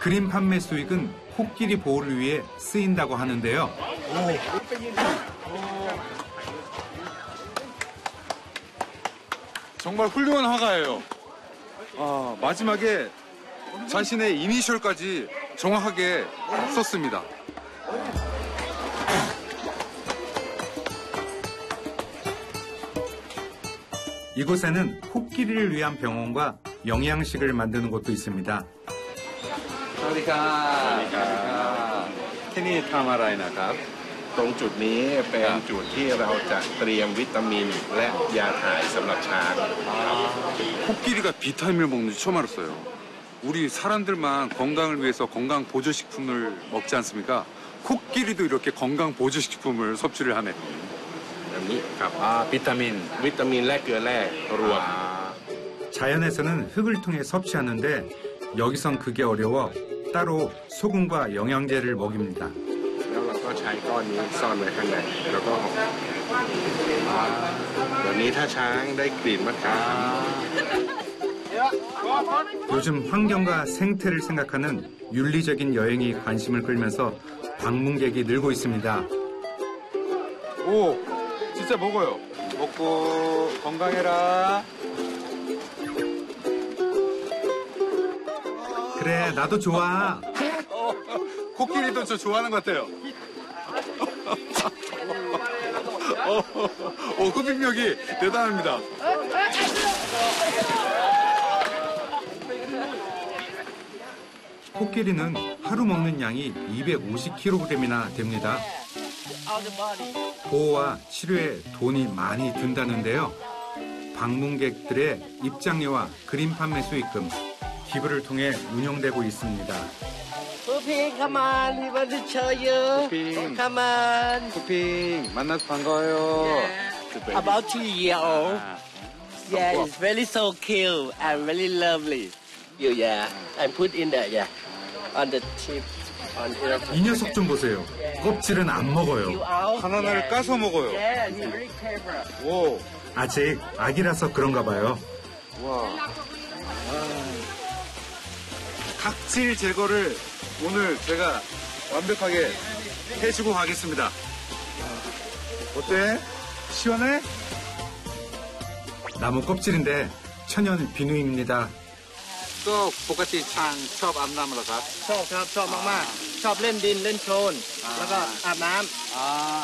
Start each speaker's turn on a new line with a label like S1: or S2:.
S1: 그림 판매 수익은 코끼리 보호를 위해 쓰인다고 하는데요.
S2: 정말 훌륭한 화가예요. 마지막에 자신의 이니셜까지 정확하게 썼습니다.
S1: 이곳에는 코끼리를 위한 병원과 영양식을 만드는 곳도 있습니다.
S2: สวัสดีครับที่นี่ทำอะไรนะครับ
S3: ตรงจุดนี้เป็นจุดที่เราจะเตรียมวิตามินและยาถ่ายสำหรับช้าง
S2: 코끼리가 비타민을 먹는지 처음 알았어요. 우리 사람들만 건강을 위해서 건강 보조식품을 먹지 않습니까? 코끼리도 이렇게 건강 보조식품을 섭취를 하네.
S3: แบบนี้ครับ
S2: 비타민.
S3: วิตามินและเกลือแร่รวม
S1: 자연에서는 흙을 통해 섭취하는데 여기선 그게 어려워 따로 소금과 영양제를 먹입니다.
S3: แล้วเราก็ใช้ก้อนนี้ซ่อนไว้ข้างในแล้วก็ห่อแบบนี้ถ้าช้างได้กลิ่นมะขาม
S1: 요즘 환경과 생태를 생각하는 윤리적인 여행이 관심을 끌면서 방문객이 늘고 있습니다.
S2: 오, 진짜 먹어요. 먹고 건강해라.
S1: 그래, 나도 좋아.
S2: 코끼리도 저 좋아하는 것 같아요. 흡입력이 대단합니다.
S1: 코끼리는 하루 먹는 양이 250kg이나 됩니다. 보호와 치료에 돈이 많이 든다는데요. 방문객들의 입장료와 그림 판매 수익금, 기부를 통해 운영되고 있습니다.
S4: Puping, come on, we want to show you.
S2: Puping.
S4: Come on.
S2: 쿠핑 만나서 반가워요.
S4: About 2 years old. Yeah, it's very so cute and very lovely. Yeah, and put in there, yeah, on the tip.
S1: 이 녀석 좀 보세요. 껍질은 안 먹어요.
S2: 바나나를 까서 먹어요.
S4: Yeah, he's very clever.
S2: 오,
S1: 아직 아기라서 그런가 봐요.
S2: 와. 각질 제거를 오늘 제가 완벽하게 해주고 가겠습니다. 어때? 시원해?
S1: 나무 껍질인데 천연 비누입니다.
S2: ก็ปกติช้างชอบอาบน้ำเหรอครับ
S4: ชอบครับชอบมากๆชอบเล่นดินเล่นโคลนแล้วก็อาบน้ำ